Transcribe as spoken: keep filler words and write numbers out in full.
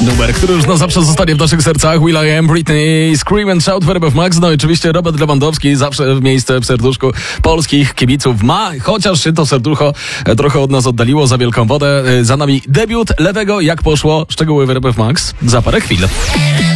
numer, który już na zawsze zostanie w naszych sercach. Will I Am, Britney, Scream and Shout w R M F Max. No i oczywiście Robert Lewandowski zawsze w miejsce w serduszku polskich kibiców ma, chociaż się to serducho trochę od nas oddaliło za wielką wodę. Za nami debiut Lewego. Jak poszło? Szczegóły w R M F Max za parę chwil.